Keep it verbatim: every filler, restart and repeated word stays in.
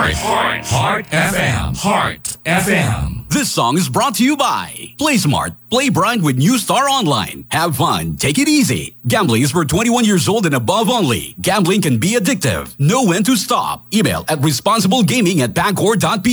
Heart. Heart. Heart F M. Heart F M. This song is brought to you by Play Smart. Play Bright with New Star Online. Have fun. Take it easy. Gambling is for twenty-one years old and above only. Gambling can be addictive. Know when to stop. Email at responsiblegaming at bancor dot p